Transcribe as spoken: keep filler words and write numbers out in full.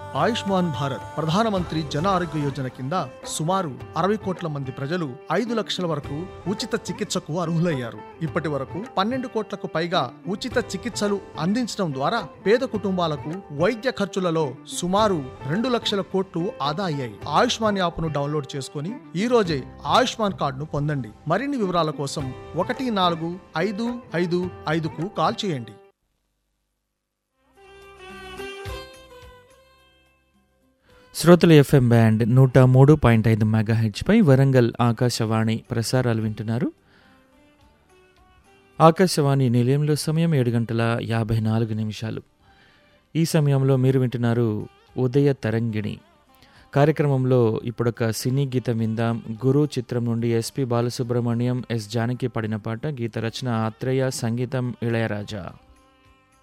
ఆయుష్మాన్ భారత్ ప్రధానమంత్రి జన ఆరోగ్య యోజన కింద సుమారు అరవై కోట్ల మంది ప్రజలు ఐదు లక్షల వరకు ఉచిత చికిత్సకు అర్హులయ్యారు. ఇప్పటి వరకు పన్నెండు కోట్లకు పైగా ఉచిత చికిత్సలు అందించడం ద్వారా పేద కుటుంబాలకు వైద్య ఖర్చులలో సుమారు రెండు లక్షల కోట్లు ఆదా అయ్యాయి. ఆయుష్మాన్ యాప్ను డౌన్లోడ్ చేసుకుని ఈ రోజే ఆయుష్మాన్ కార్డును పొందండి. మరిన్ని వివరాల కోసం ఒకటి నాలుగు ఐదు ఐదు ఐదుకు కాల్ చేయండి. శ్రోతల ఎఫ్ఎం బ్యాండ్ నూట మూడు పాయింట్ ఐదు మెగాహెచ్పై వరంగల్ ఆకాశవాణి ప్రసారాలు వింటున్నారు. ఆకాశవాణి నిలయంలో సమయం ఏడు గంటల యాభై నాలుగు నిమిషాలు. ఈ సమయంలో మీరు వింటున్నారు ఉదయ తరంగిణి కార్యక్రమంలో ఇప్పుడొక సినీ గీతం విందాం. గురు చిత్రం నుండి ఎస్పి బాలసుబ్రహ్మణ్యం, ఎస్ జానకి పాడిన పాట. గీత రచన ఆత్రేయ, సంగీతం ఇళయరాజా.